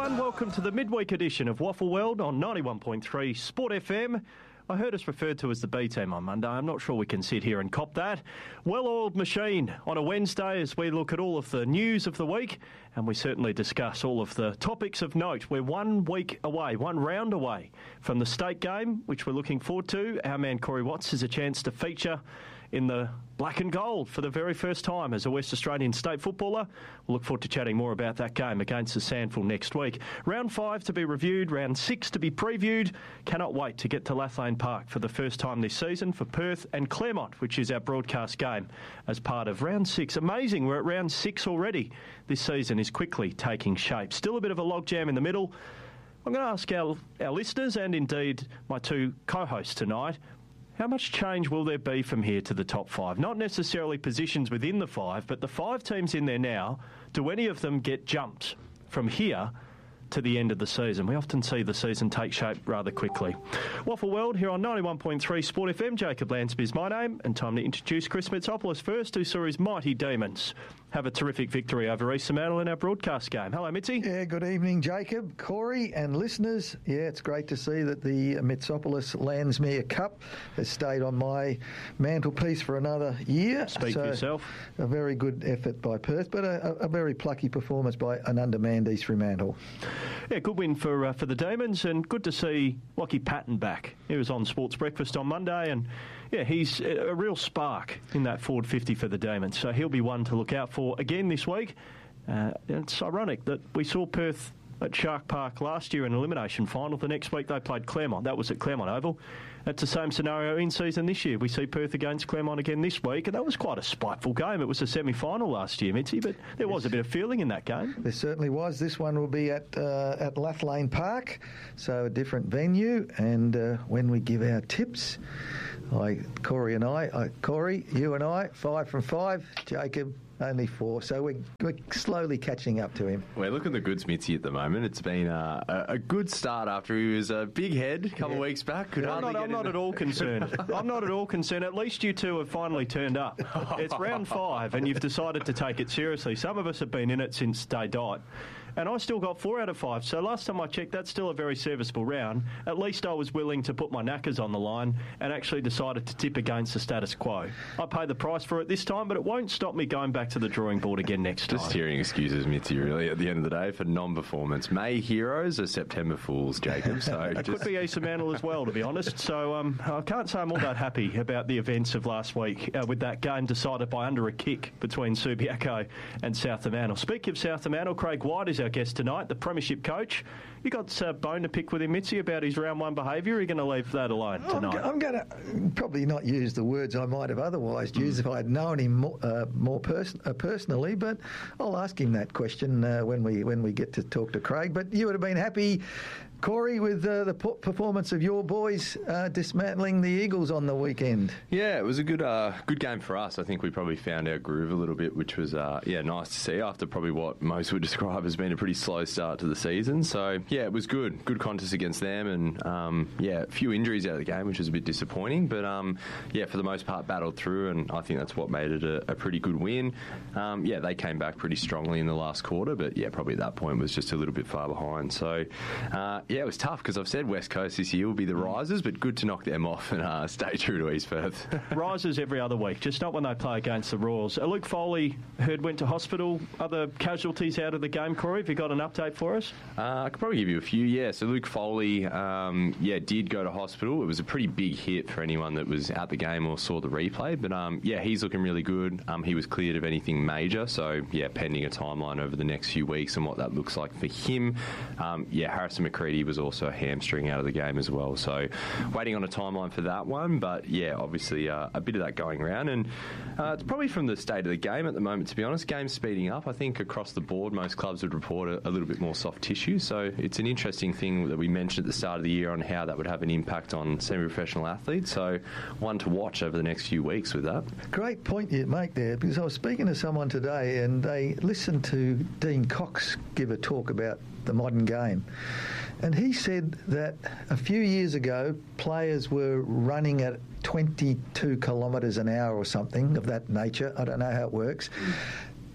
everyone. Welcome to the midweek edition of Waffle World on 91.3 Sport FM. I heard us referred to as the B team on Monday. I'm not sure we can sit here and cop that. Well-oiled machine on a Wednesday as we look at all of the news of the week, and we certainly discuss all of the topics of note. We're 1 week away, one round away from the state game, which we're looking forward to. Our man Corey Watts has a chance to feature in the black and gold for the very first time as a West Australian state footballer. We'll look forward to chatting more about that game against the Sandful next week. Round 5 to be reviewed, round 6 to be previewed. Cannot wait to get to Lathlane Park for the first time this season for Perth and Claremont, which is our broadcast game as part of round 6. Amazing, we're at round 6 already. This season is quickly taking shape. Still a bit of a logjam in the middle. I'm going to ask our listeners and indeed my two co-hosts tonight, how much change will there be from here to the top 5? Not necessarily positions within the 5, but the 5 teams in there now, do any of them get jumped from here to the end of the season? We often see the season take shape rather quickly. Waffle World here on 91.3 Sport FM. Jacob Lansby is my name, and time to introduce Chris Mitsopoulos first, who saw his mighty Demons have a terrific victory over East Fremantle in our broadcast game. Hello, Mitzi. Yeah, good evening, Jacob, Corey and listeners. Yeah, it's great to see that the Mitsopoulos Landsmere Cup has stayed on my mantelpiece for another year. Speak for yourself. A very good effort by Perth, but a very plucky performance by an undermanned East Fremantle. Yeah, good win for the Demons, and good to see Lockie Patton back. He was on Sports Breakfast on Monday, and yeah, he's a real spark in that forward 50 for the Demons, so he'll be one to look out for again this week. It's ironic that we saw Perth at Shark Park last year in an elimination final. The next week they played Claremont. That was at Claremont Oval. That's the same scenario in season this year. We see Perth against Claremont again this week, and that was quite a spiteful game. It was a semi-final last year, Mitzi, but there was a bit of feeling in that game. There certainly was. This one will be at Lathlane Park, so a different venue, and when we give our tips, Corey, you and I, 5 from 5, Jacob, only 4, so we're slowly catching up to him. We're looking the goods, Mitzi, at the moment. It's been a good start after he was a big head a couple of weeks back. I'm not at all concerned. I'm not at all concerned. At least you two have finally turned up. It's round 5 and you've decided to take it seriously. Some of us have been in it since day dot. And I still got 4 out of 5. So last time I checked, that's still a very serviceable round. At least I was willing to put my knackers on the line and actually decided to tip against the status quo. I pay the price for it this time, but it won't stop me going back to the drawing board again next time. Just hearing excuses, Mitzi, really, at the end of the day for non-performance. May heroes are September fools, Jacob. So it could be East Fremantle as well, to be honest. So I can't say I'm all that happy about the events of last week with that game decided by under a kick between Subiaco and South Fremantle. Speaking of South Fremantle, Craig White is our guest tonight, the premiership coach. You got a bone to pick with him, Mitzi, about his round 1 behaviour, or are you going to leave that alone tonight? I'm going to probably not use the words I might have otherwise used if I had known him more personally, but I'll ask him that question when we get to talk to Craig. But you would have been happy, Corey, with the performance of your boys dismantling the Eagles on the weekend. Yeah, it was a good game for us. I think we probably found our groove a little bit, which was nice to see after probably what most would describe as being a pretty slow start to the season. So yeah, it was good contest against them, and a few injuries out of the game, which was a bit disappointing, but for the most part battled through, and I think that's what made it a pretty good win. They came back pretty strongly in the last quarter, but probably at that point was just a little bit far behind. So it was tough because I've said West Coast this year will be the risers, but good to knock them off and stay true to East Perth. Risers every other week, just not when they play against the Royals. Luke Foley, heard, went to hospital. Other casualties out of the game, Corey? Have you got an update for us? I could probably give you a few, So Luke Foley, did go to hospital. It was a pretty big hit for anyone that was at the game or saw the replay, but he's looking really good. He was cleared of anything major, so pending a timeline over the next few weeks and what that looks like for him. Harrison McCready was also a hamstring out of the game as well, so waiting on a timeline for that one, but obviously a bit of that going around, and it's probably from the state of the game at the moment, to be honest. Game's speeding up. I think across the board most clubs would report a little bit more soft tissue, so it's an interesting thing that we mentioned at the start of the year on how that would have an impact on semi-professional athletes, so one to watch over the next few weeks with that. Great point you make there, because I was speaking to someone today and they listened to Dean Cox give a talk about the modern game, and he said that a few years ago players were running at 22 kilometres an hour or something of that nature. I don't know how it works.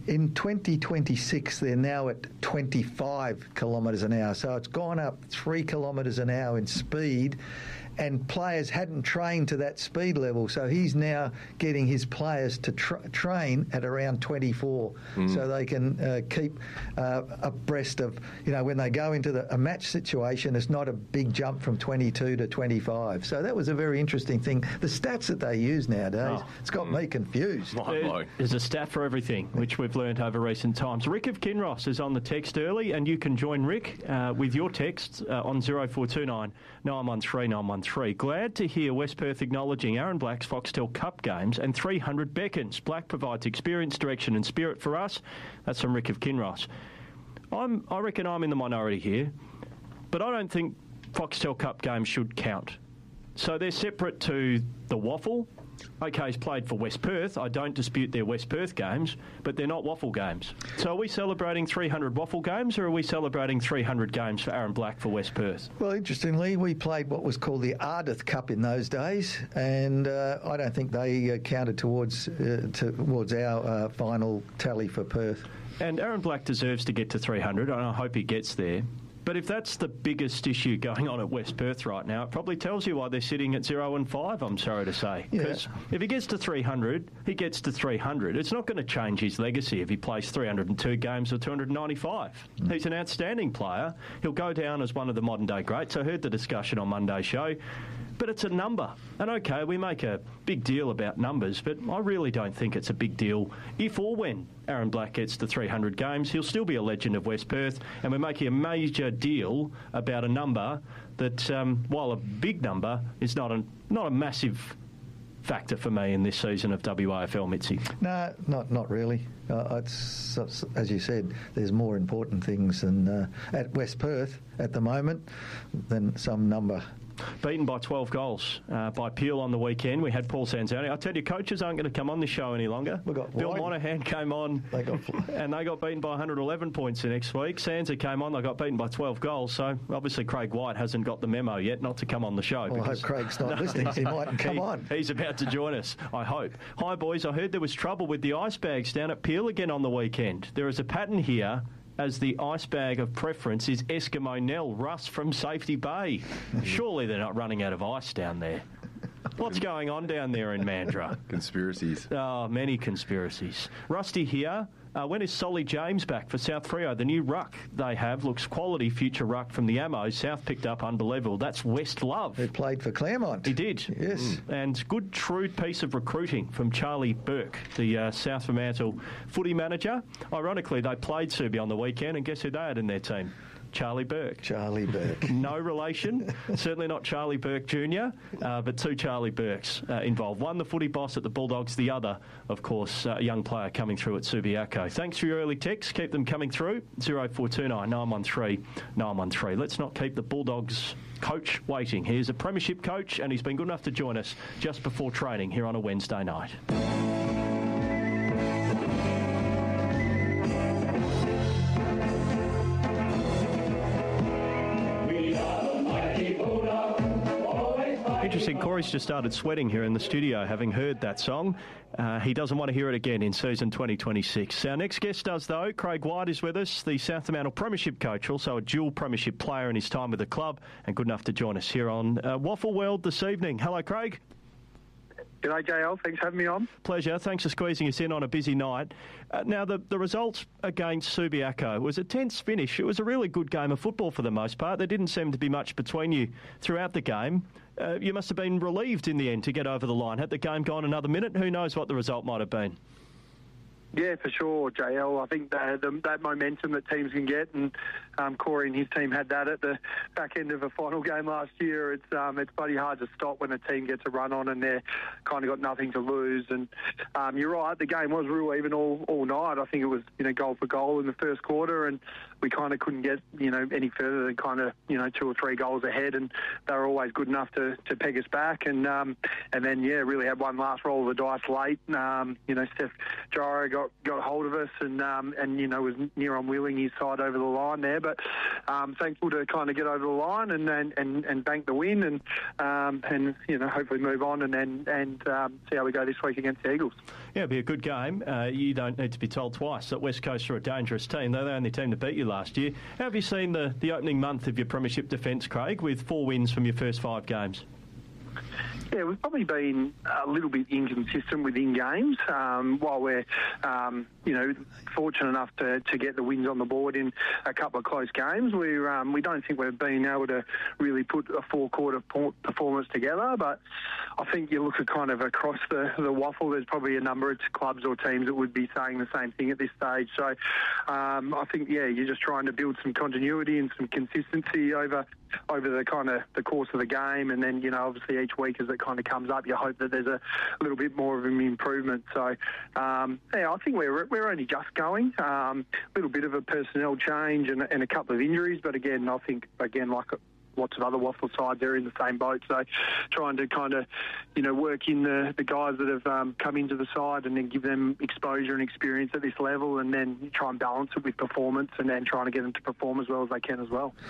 In 2026, they're now at 25 kilometres an hour. So it's gone up 3 kilometres an hour in speed. And players hadn't trained to that speed level, so he's now getting his players to train at around 24, so they can keep abreast of, when they go into a match situation, it's not a big jump from 22 to 25. So that was a very interesting thing. The stats that they use nowadays, it's got me confused. There's a stat for everything, which we've learned over recent times. Rick of Kinross is on the text early, and you can join Rick with your text on 0429 913 913. Glad to hear West Perth acknowledging Aaron Black's Foxtel Cup games and 300 beckons. Black provides experience, direction and spirit for us. That's from Rick of Kinross. I reckon I'm in the minority here, but I don't think Foxtel Cup games should count. So they're separate to the WAFL. OK, he's played for West Perth. I don't dispute their West Perth games, but they're not WAFL games. So are we celebrating 300 WAFL games, or are we celebrating 300 games for Aaron Black for West Perth? Well, interestingly, we played what was called the Ardith Cup in those days, and I don't think they counted towards our final tally for Perth. And Aaron Black deserves to get to 300, and I hope he gets there. But if that's the biggest issue going on at West Perth right now, it probably tells you why they're sitting at 0-5, I'm sorry to say. Because if he gets to 300, he gets to 300. It's not going to change his legacy if he plays 302 games or 295. He's an outstanding player. He'll go down as one of the modern-day greats. I heard the discussion on Monday's show. But it's a number. And, OK, we make a big deal about numbers, but I really don't think it's a big deal if or when Aaron Black gets to 300 games. He'll still be a legend of West Perth, and we're making a major deal about a number that, while a big number, is not a massive factor for me in this season of WAFL, Mitzi. No, not really. It's, as you said, there's more important things than at West Perth at the moment than some number. Beaten by 12 goals by Peel on the weekend. We had Paul Sanzoni. I tell you, coaches aren't going to come on this show any longer. Bill Monahan came on and they got beaten by 111 points the next week. Sansa came on, they got beaten by 12 goals. So obviously Craig White hasn't got the memo yet not to come on the show. Well, I hope Craig's not listening, so he mightn't come on. He's about to join us, I hope. Hi, boys. I heard there was trouble with the ice bags down at Peel again on the weekend. There is a pattern here, as the ice bag of preference is Eskimo Nell, Russ from Safety Bay. Surely they're not running out of ice down there. What's going on down there in Mandurah? Conspiracies. Oh, many conspiracies. Rusty here. When is Solly James back for South Freo? The new ruck they have looks quality future ruck from the Ammo. South picked up unbelievable. That's West Love. He played for Claremont. He did. Yes. And good, shrewd piece of recruiting from Charlie Burke, the South Fremantle footy manager. Ironically, they played Subi on the weekend, and guess who they had in their team? Charlie Burke. Charlie Burke. No relation. Certainly not Charlie Burke Jr., but two Charlie Burkes involved. One, the footy boss at the Bulldogs. The other, of course, a young player coming through at Subiaco. Thanks for your early texts. Keep them coming through. 0429 913 913. Let's not keep the Bulldogs coach waiting. Here's a premiership coach, and he's been good enough to join us just before training here on a Wednesday night. Interesting, Corey's just started sweating here in the studio having heard that song. He doesn't want to hear it again in season 2026. Our next guest does, though. Craig White is with us, the South Fremantle Premiership coach, also a dual Premiership player in his time with the club, and good enough to join us here on WAFL World this evening. Hello, Craig. G'day, JL. Thanks for having me on. Pleasure. Thanks for squeezing us in on a busy night. Now, the result against Subiaco was a tense finish. It was a really good game of football for the most part. There didn't seem to be much between you throughout the game. You must have been relieved in the end to get over the line. Had the game gone another minute, who knows what the result might have been. Yeah, for sure, JL. I think that momentum that teams can get, and Corey and his team had that at the back end of a final game last year. It's bloody hard to stop when a team gets a run on and they're kind of got nothing to lose. And you're right, the game was real even all night. I think it was goal for goal in the first quarter, and we kind of couldn't get any further than kind of 2 or 3 goals ahead, and they were always good enough to peg us back. And then really had one last roll of the dice late. Steph Gyro got got hold of us and was near on wheeling his side over the line there. But thankful to kind of get over the line and bank the win and hopefully move on and see how we go this week against the Eagles. Yeah, it'll be a good game. You don't need to be told twice that West Coast are a dangerous team. They're the only team to beat you last year. How have you seen the opening month of your premiership defence, Craig, with 4 wins from your first 5 games? Yeah, we've probably been a little bit inconsistent within games. While we're, fortunate enough to get the wins on the board in a couple of close games, we don't think we've been able to really put a 4-quarter performance together. But I think you look at kind of across the waffle, there's probably a number of clubs or teams that would be saying the same thing at this stage. So I think, you're just trying to build some continuity and some consistency over the kind of the course of the game, and then obviously each week as it kind of comes up, you hope that there's a little bit more of an improvement. So I think we're only just going. A little bit of a personnel change and a couple of injuries, but again, I think like lots of other waffle sides, they're in the same boat. So trying to kind of, work in the guys that have come into the side and then give them exposure and experience at this level, and then try and balance it with performance and then trying to get them to perform as well as they can as well.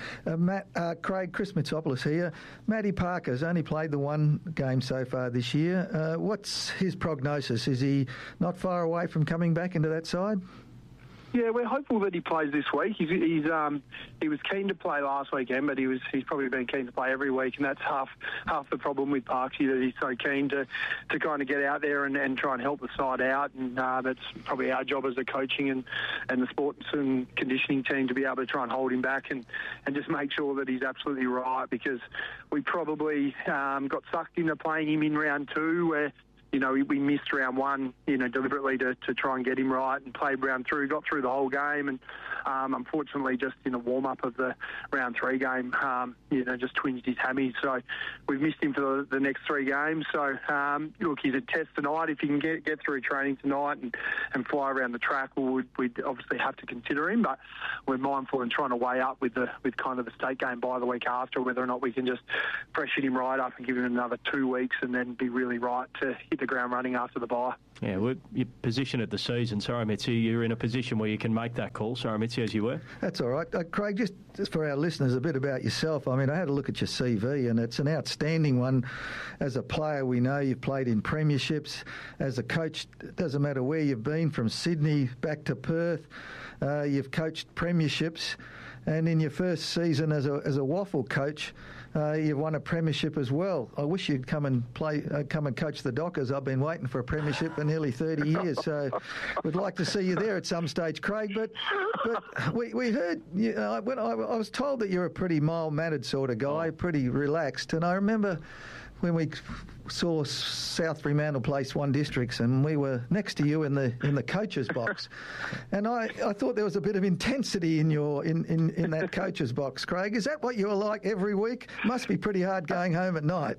Craig, Chris Mitsopoulos here. Matty Parker's only played the 1 game so far this year. What's his prognosis? Is he not far away from coming back into that side? Yeah, we're hopeful that he plays this week. He was keen to play last weekend, but he's probably been keen to play every week, and that's half the problem with Parksy, that he's so keen to kind of get out there and try and help the side out, and that's probably our job as the coaching and the sports and conditioning team to be able to try and hold him back and just make sure that he's absolutely right, because we probably got sucked into playing him in round 2 where we missed round 1, deliberately to try and get him right, and played round 3, got through the whole game, and unfortunately just in the warm-up of the round 3 game, just twinged his hammy. So we've missed him for the next 3 games. So, look, he's a test tonight. If he can get through training tonight and fly around the track, we'd obviously have to consider him, but we're mindful and trying to weigh up with kind of the state game by the week after, whether or not we can just freshen him right up and give him another 2 weeks and then be really right to hit the ground running after the bye. Yeah, well, your position at the season, sorry, Mitzi, you're in a position where you can make that call. Sorry, Mitzi, as you were. That's all right. Craig, just for our listeners, a bit about yourself. I mean, I had a look at your CV, and it's an outstanding one. As a player, we know you've played in premierships. As a coach, it doesn't matter where you've been, from Sydney back to Perth. You've coached premierships. And in your first season as a waffle coach, you've won a premiership as well. I wish you'd come and coach the Dockers. I've been waiting for a premiership for nearly 30 years, so we'd like to see you there at some stage, Craig. But we heard, when I was told that you're a pretty mild-mannered sort of guy, pretty relaxed, and I remember when we saw South Fremantle place 1 districts, and we were next to you in the coach's box, and I thought there was a bit of intensity in that coach's box. Craig, is that what you were like every week? Must be pretty hard going home at night.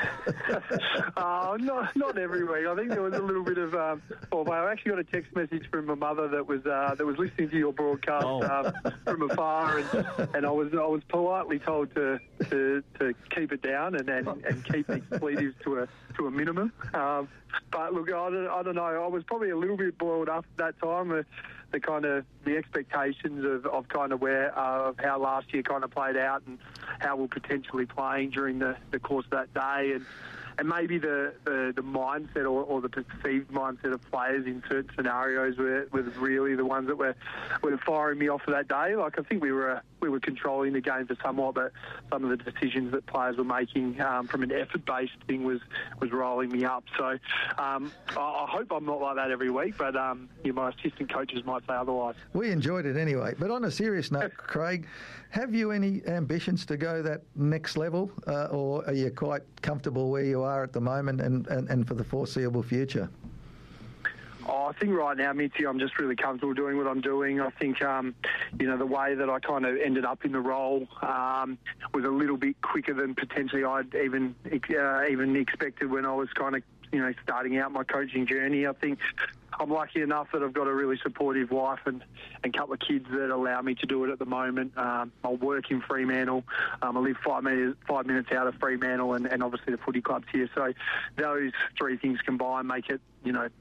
Not every week. I think there was a little bit of. I actually got a text message from my mother that was listening to your broadcast from afar, and I was politely told to keep it down and keep expletives to a minimum. But look, I don't know. I was probably a little bit boiled up at that time. The kind of the expectations of kind of of how last year kind of played out and how we're potentially playing during the course of that day, and maybe the mindset or the perceived mindset of players in certain scenarios was really the ones that were firing me off for that day. Like, I think we were controlling the game for somewhat, but some of the decisions that players were making from an effort-based thing was rolling me up. So I hope I'm not like that every week, but my assistant coaches might say otherwise. We enjoyed it anyway. But on a serious note, Craig, have you any ambitions to go that next level, or are you quite comfortable where you are at the moment and for the foreseeable future? I think right now, Mitzi, I'm just really comfortable doing what I'm doing. I think, the way that I kind of ended up in the role was a little bit quicker than potentially I'd even expected when I was kind of, starting out my coaching journey. I think I'm lucky enough that I've got a really supportive wife and a couple of kids that allow me to do it at the moment. I work in Fremantle. I live 5 minutes out of Fremantle and obviously the footy club's here. So those 3 things combined make it,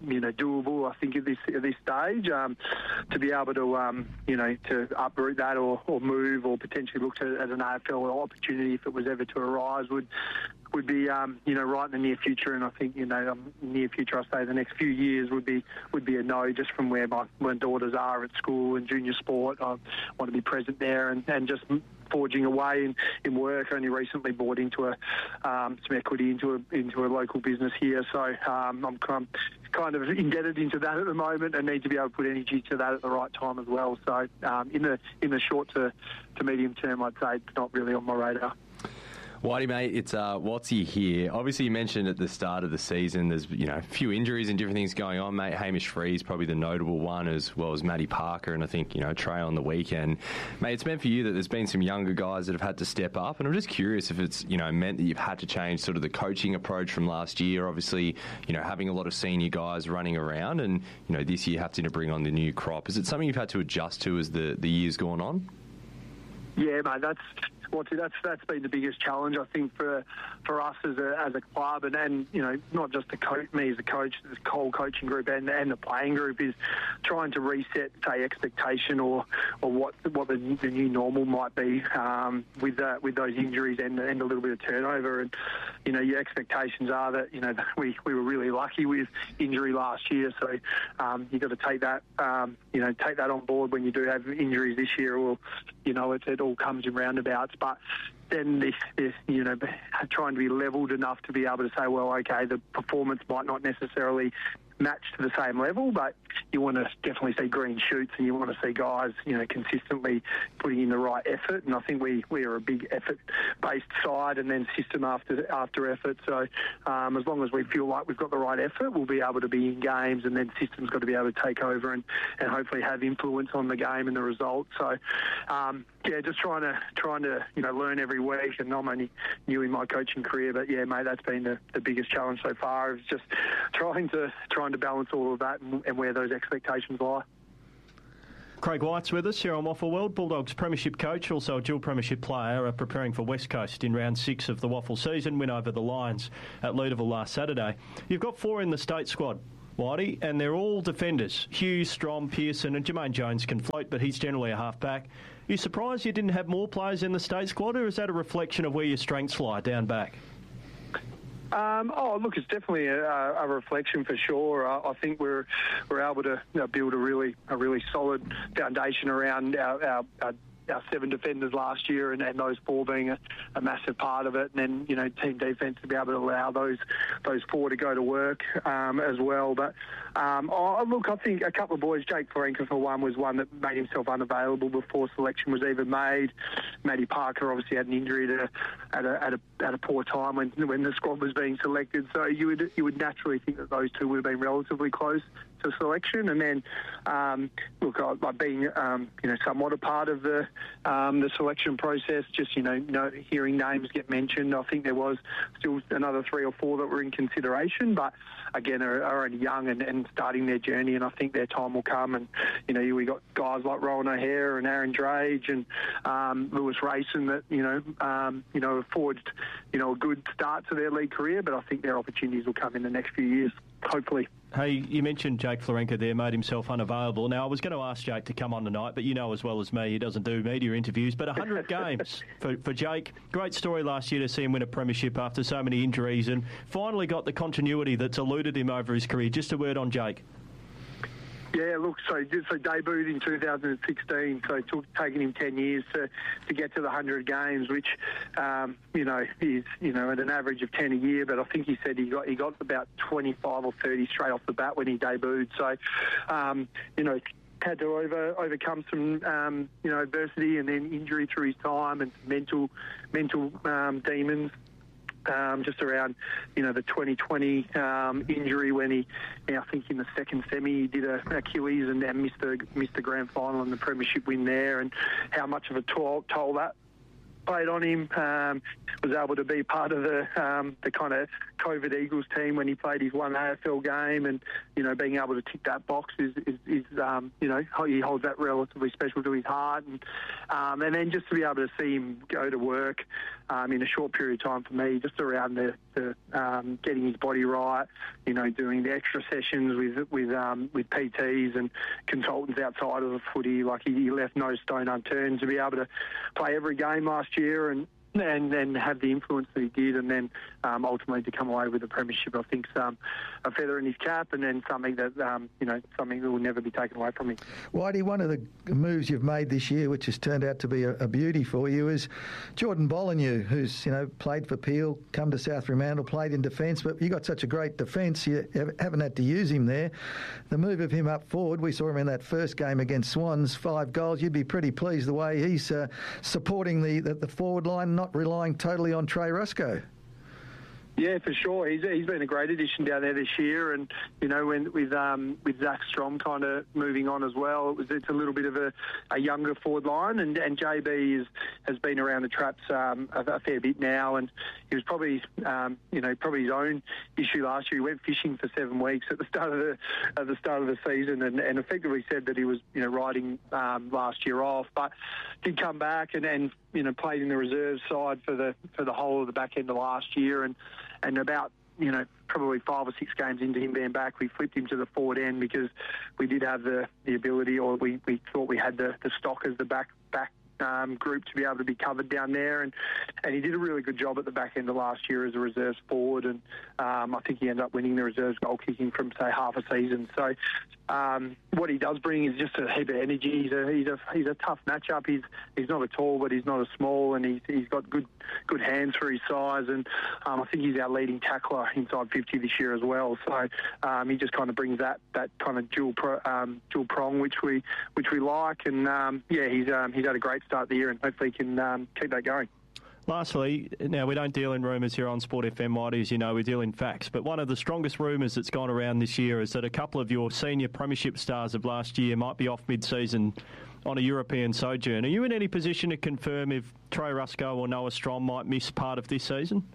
doable. I think at this stage, to be able to to uproot that or move or potentially look at an AFL opportunity if it was ever to arise would be right in the near future. And I think near future, I say the next few years would be a no, just from where my daughters are at school and junior sport. I want to be present there and just forging away in work. I only recently bought into some equity into a local business here, so I'm kind of indebted into that at the moment and need to be able to put energy to that at the right time as well. So in the short to medium term, I'd say it's not really on my radar. Whitey, mate, it's Watsy here. Obviously, you mentioned at the start of the season there's a few injuries and different things going on, mate. Hamish Freeze probably the notable one, as well as Matty Parker, and I think Trey on the weekend. Mate, it's meant for you that there's been some younger guys that have had to step up, and I'm just curious if it's meant that you've had to change sort of the coaching approach from last year. Obviously, having a lot of senior guys running around, and this year having to bring on the new crop. Is it something you've had to adjust to as the year's gone on? Yeah, mate, that's been the biggest challenge, I think, for us as a club, and not just me as a coach, the whole coaching group and the playing group, is trying to reset, say, expectation or what the new normal might be with those injuries and a little bit of turnover. And your expectations are that we were really lucky with injury last year, so you've got to take that take that on board when you do have injuries this year, or it all comes in roundabouts. But then this trying to be levelled enough to be able to say, well, okay, the performance might not necessarily match to the same level, but you want to definitely see green shoots, and you want to see guys, consistently putting in the right effort. And I think we are a big effort-based side, and then system after effort. So as long as we feel like we've got the right effort, we'll be able to be in games, and then system's got to be able to take over and hopefully have influence on the game and the result. So just trying to learn every week, and I'm only new in my coaching career, but yeah, mate, that's been the biggest challenge so far. Is just trying to balance all of that and where those expectations lie. Craig White's with us here on Waffle World, Bulldogs premiership coach, also a dual premiership player, preparing for West Coast in round 6 of the Waffle season, win over the Lions at Leederville last Saturday. You've got 4 in the state squad, Whitey, and they're all defenders. Hughes, Strom, Pearson, and Jermaine Jones can float, but he's generally a half-back. Are you surprised you didn't have more players in the state squad, or is that a reflection of where your strengths lie down back? Look, it's definitely a reflection for sure. I think we're able to build a really solid foundation around our 7 defenders last year, and those 4 being a massive part of it. And then, team defence to be able to allow those 4 to go to work as well. But look, I think a couple of boys, Jake Florenka for one, was one that made himself unavailable before selection was even made. Matty Parker obviously had an injury at a poor time when the squad was being selected. So you would naturally think that those 2 would have been relatively close to selection. And then, look, I've been, somewhat a part of the selection process, just, hearing names get mentioned. I think there was still another 3 or 4 that were in consideration, but again, are only young and starting their journey, and I think their time will come. And, we got guys like Rowan O'Hare and Aaron Drage and Lewis Rayson that, have forged, a good start to their league career, but I think their opportunities will come in the next few years, hopefully. Hey, you mentioned Jake Florenka there, made himself unavailable. Now, I was going to ask Jake to come on tonight, but as well as me, he doesn't do media interviews. But 100 games for Jake. Great story last year to see him win a premiership after so many injuries, and finally got the continuity that's eluded him over his career. Just a word on Jake. Yeah, look, so debuted in 2016, so it took taking him 10 years to get to the 100 games, which, is, at an average of 10 a year, but I think he said he got about 25 or 30 straight off the bat when he debuted. So, had to overcome some, adversity and then injury through his time and mental demons. Just around, the 2020 injury when he, I think in the second semi, he did an Achilles and then missed the grand final and the premiership win there, and how much of a toll that played on him. Was able to be part of the kind of COVID Eagles team when he played his one AFL game, and being able to tick that box is he holds that relatively special to his heart, and then just to be able to see him go to work in a short period of time for me, just around the to getting his body right, doing the extra sessions with PTs and consultants outside of the footy. Like he left no stone unturned to be able to play every game last year and then have the influence that he did, and then ultimately to come away with a premiership, I think, a feather in his cap, and then something that something that will never be taken away from him. Whitey, one of the moves you've made this year, which has turned out to be a beauty for you, is Jordan Bollineux, who's played for Peel, come to South Fremantle, played in defence, but you got such a great defence, you haven't had to use him there. The move of him up forward, we saw him in that first game against Swans, 5 goals. You'd be pretty pleased the way he's supporting the forward line, not relying totally on Trey Ruscoe. Yeah, for sure. He's been a great addition down there this year, and with Zach Strom kind of moving on as well, it's a little bit of a younger forward line, and JB has been around the traps a fair bit now, and he was probably his own issue last year. He went fishing for 7 weeks at the start of the season, and effectively said that he was riding last year off, but did come back and played in the reserve side for the whole of the back end of last year, and about probably 5 or 6 games into him being back, we flipped him to the forward end because we did have the ability, or we thought we had the stock as the back group to be able to be covered down there, and he did a really good job at the back end of last year as a reserves forward, and I think he ended up winning the reserves goal kicking from say half a season. So what he does bring is just a heap of energy. He's a tough matchup. He's not a tall, but he's not a small, and he's got good hands for his size, and I think he's our leading tackler inside 50 this year as well. So he just kind of brings that kind of dual prong which we like, and he's had a great start of the year, and hopefully can keep that going. Lastly, now we don't deal in rumours here on Sport FM, Whitey, as you know, we deal in facts. But one of the strongest rumours that's gone around this year is that a couple of your senior premiership stars of last year might be off mid-season on a European sojourn. Are you in any position to confirm if Trey Ruscoe or Noah Strom might miss part of this season?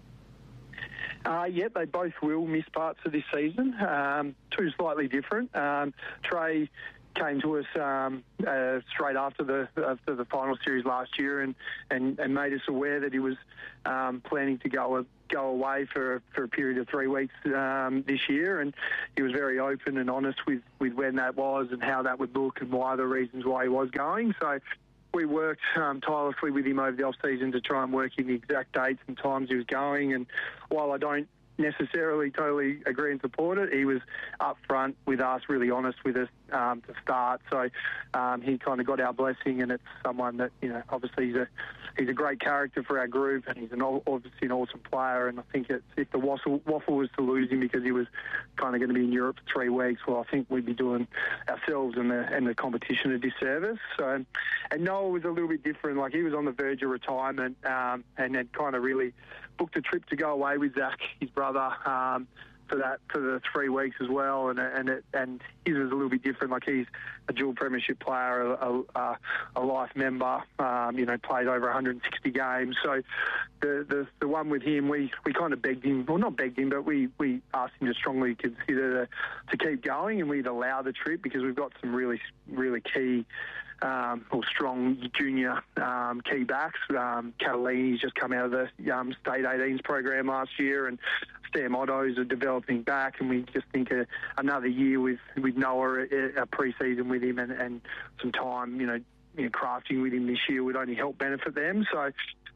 They both will miss parts of this season. Two slightly different. Trey came to us straight after the final series last year and made us aware that he was planning to go away for a period of 3 weeks this year, and he was very open and honest with when that was and how that would look and why the reasons why he was going. So we worked tirelessly with him over the off-season to try and work in the exact dates and times he was going, and while I don't necessarily totally agree and support it, he was upfront with us, really honest with us to start. So he kind of got our blessing, and it's someone that obviously he's a great character for our group, and he's obviously an awesome player. And I think if the Waffle was to lose him because he was kind of going to be in Europe for 3 weeks, well, I think we'd be doing ourselves and the competition a disservice. So, and Noah was a little bit different. Like, he was on the verge of retirement and had kind of really booked a trip to go away with Zach, his brother, for the 3 weeks as well, and his was a little bit different. Like, he's a dual premiership player, a life member, played over 160 games. So the one with him, we kind of begged him, well, not begged him, but we asked him to strongly consider to keep going, and we'd allow the trip because we've got some really, really key or strong junior key backs. Catalini's just come out of the State 18s program last year, and Stam Otto's are developing back, and we just think another year with Noah, a pre-season with him and some time, crafting with him this year would only help benefit them. So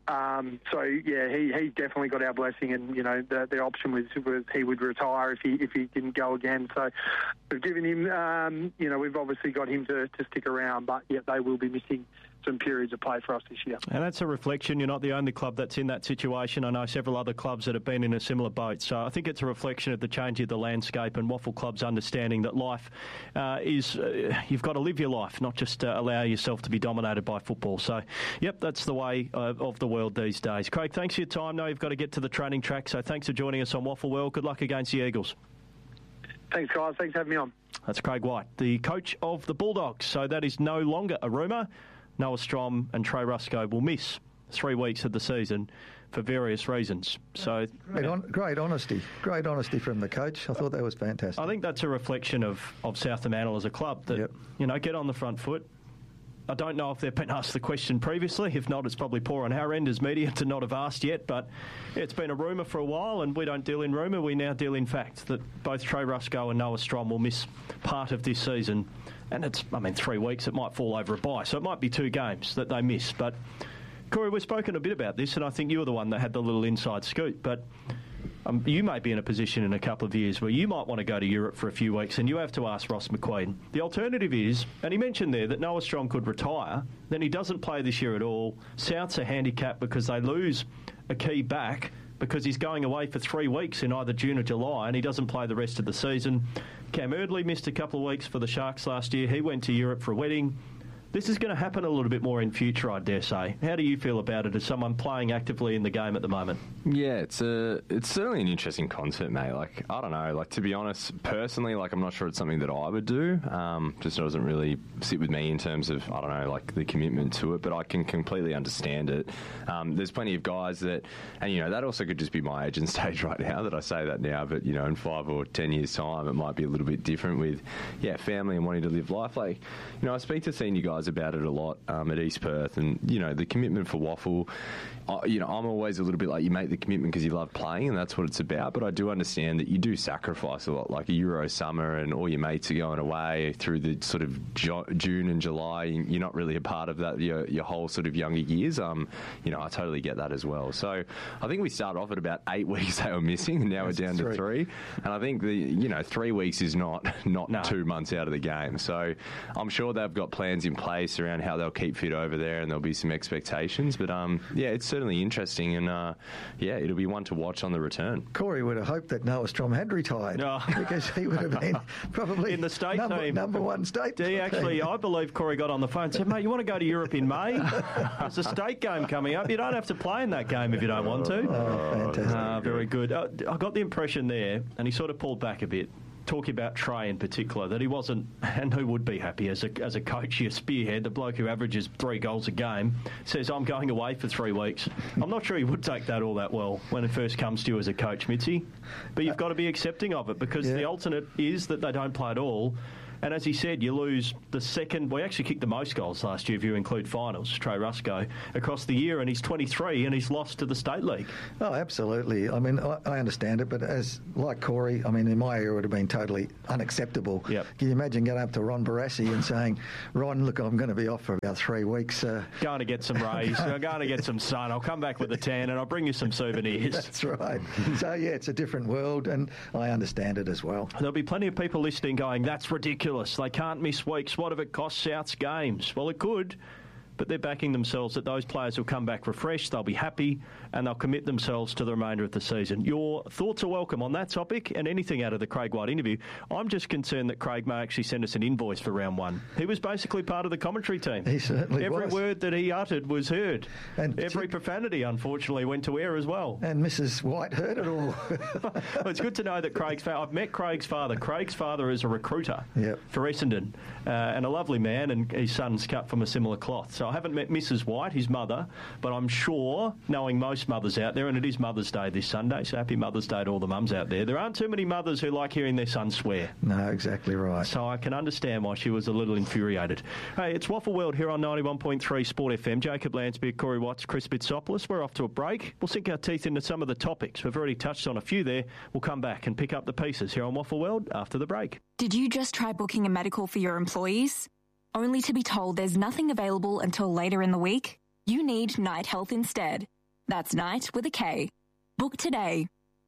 he definitely got our blessing, and the option was he would retire if he didn't go again. So we've given him, we've obviously got him to stick around, but they will be missing some periods of play for us this year. And that's a reflection. You're not the only club that's in that situation. I know several other clubs that have been in a similar boat. So I think it's a reflection of the change of the landscape and Waffle Club's understanding that life is, you've got to live your life, not just allow yourself to be dominated by football. So, yep, that's the way of the world these days. Craig, thanks for your time. Now you've got to get to the training track, so thanks for joining us on Waffle World. Good luck against the Eagles. Thanks, guys. Thanks for having me on. That's Craig White, the coach of the Bulldogs. So that is no longer a rumour. Noah Strom and Trey Ruscoe will miss 3 weeks of the season for various reasons. So great honesty from the coach. I thought that was fantastic. I think that's a reflection of South Fremantle as a club that, get on the front foot, I don't know if they've been asked the question previously. If not, it's probably poor on our end as media to not have asked yet. But it's been a rumour for a while, and we don't deal in rumour. We now deal in fact that both Trey Ruscoe and Noah Strom will miss part of this season. And it's, 3 weeks. It might fall over a bye. So it might be 2 games that they miss. But, Corey, we've spoken a bit about this, and I think you were the one that had the little inside scoop. But you may be in a position in a couple of years where you might want to go to Europe for a few weeks and you have to ask Ross McQueen. The alternative is, and he mentioned there that Noah Strom could retire, then he doesn't play this year at all. Souths are handicapped because they lose a key back because he's going away for 3 weeks in either June or July and he doesn't play the rest of the season. Cam Erdley missed a couple of weeks for the Sharks last year. He went to Europe for a wedding. This is going to happen a little bit more in future, I dare say. How do you feel about it as someone playing actively in the game at the moment? Yeah, it's certainly an interesting concept, mate. Like, I don't know. Like, to be honest, personally, like, I'm not sure it's something that I would do. Just doesn't really sit with me in terms of, I don't know, like, the commitment to it. But I can completely understand it. There's plenty of guys that, and, that also could just be my age and stage right now that I say that now. But, in 5 or 10 years' time, it might be a little bit different with, family and wanting to live life. Like, I speak to senior guys about it a lot at East Perth, and the commitment for WAFL, I'm always a little bit like, you make the commitment because you love playing and that's what it's about, but I do understand that you do sacrifice a lot, like a Euro summer and all your mates are going away through the sort of June and July. You're not really a part of that your whole sort of younger years. I totally get that as well. So I think we started off at about 8 weeks they were missing and now we're down to 3, and I think 3 weeks is not 2 months out of the game. So I'm sure they've got plans in place around how they'll keep fit over there, and there'll be some expectations. But it's certainly interesting, and it'll be one to watch on the return. Corey would have hoped that Noah Strom had retired because he would have been probably in the state team, number one state. I believe Corey got on the phone and said, "Mate, you want to go to Europe in May? There's a state game coming up. You don't have to play in that game if you don't want to." Oh, fantastic! Very good. I got the impression there, and he sort of pulled back a bit, talking about Trey in particular, that he wasn't, and who would be happy as a coach, your spearhead, the bloke who averages 3 goals a game, says, I'm going away for 3 weeks. I'm not sure he would take that all that well when it first comes to you as a coach, Mitzi. But you've got to be accepting of it, because the alternate is that they don't play at all. And as he said, you lose the second... We actually kicked the most goals last year, if you include finals, Trey Ruscoe, across the year, and he's 23 and he's lost to the State League. Oh, absolutely. I mean, I understand it, but like Corey, in my era, it would have been totally unacceptable. Yep. Can you imagine going up to Ron Barassi and saying, Ron, look, I'm going to be off for about 3 weeks. Going to get some rays, going to get some sun. I'll come back with a tan and I'll bring you some souvenirs. That's right. So, it's a different world, and I understand it as well. There'll be plenty of people listening going, that's ridiculous. They can't miss weeks. What if it costs Souths games? Well, it could, but they're backing themselves that those players will come back refreshed, they'll be happy, and they'll commit themselves to the remainder of the season. Your thoughts are welcome on that topic and anything out of the Craig White interview. I'm just concerned that Craig may actually send us an invoice for round 1. He was basically part of the commentary team. He certainly was. Every word that he uttered was heard. And every profanity, unfortunately, went to air as well. And Mrs. White heard it all. Well, it's good to know that I've met Craig's father. Craig's father is a recruiter for Essendon, and a lovely man, and his son's cut from a similar cloth. So I haven't met Mrs. White, his mother, but I'm sure, knowing most mothers out there, and it is Mother's Day this Sunday, so happy Mother's Day to all the mums out there aren't too many mothers who like hearing their sons swear. No, exactly right. So I can understand why she was a little infuriated. Hey, it's Waffle World here on 91.3 Sport FM. Jacob Lansby, Corey Watts, Chris Bitsopoulos. We're off to a break. We'll sink our teeth into some of the topics. We've already touched on a few there. We'll come back and pick up the pieces here on Waffle World after the break. Did you just try booking a medical for your employees, only to be told there's nothing available until later in the week? You need Night Health instead. That's Night with a K. Book today.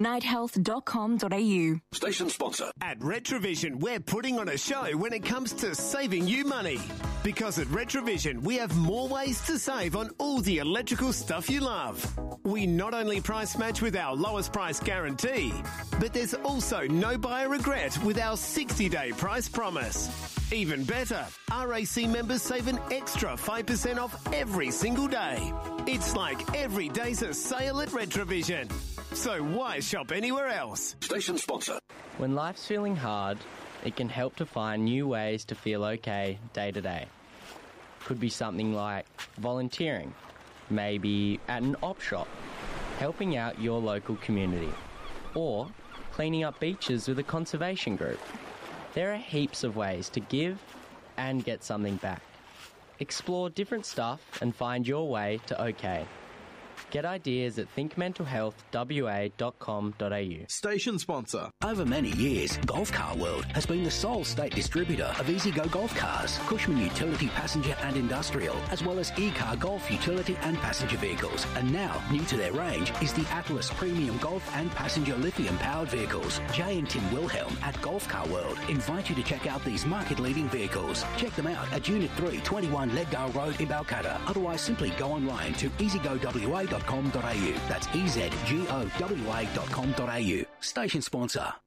nighthealth.com.au. Station sponsor. At Retrovision, we're putting on a show when it comes to saving you money. Because at Retrovision, we have more ways to save on all the electrical stuff you love. We not only price match with our lowest price guarantee, but there's also no buyer regret with our 60-day price promise. Even better, RAC members save an extra 5% off every single day. It's like every day's a sale at Retrovision. So why shop anywhere else? Station sponsor. When life's feeling hard, it can help to find new ways to feel okay day to day. Could be something like volunteering, maybe at an op shop, helping out your local community, or cleaning up beaches with a conservation group. There are heaps of ways to give and get something back. Explore different stuff and find your way to OK. Get ideas at thinkmentalhealthwa.com.au. Station sponsor. Over many years, Golf Car World has been the sole state distributor of EasyGo Golf Cars, Cushman Utility Passenger and Industrial, as well as E-Car Golf Utility and Passenger Vehicles. And now, new to their range is the Atlas Premium Golf and Passenger Lithium-powered vehicles. Jay and Tim Wilhelm at Golf Car World invite you to check out these market-leading vehicles. Check them out at Unit 3, 21 Leddale Road in Balcatta. Otherwise, simply go online to easygowa.com.au. That's ezgowa.com.au. Station sponsor.